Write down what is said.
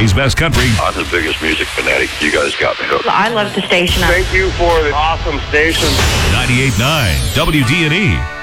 Today's best country. I'm the biggest music fanatic. You guys got me hooked. I love the station. Thank you for the awesome station. 98.9 WD&E.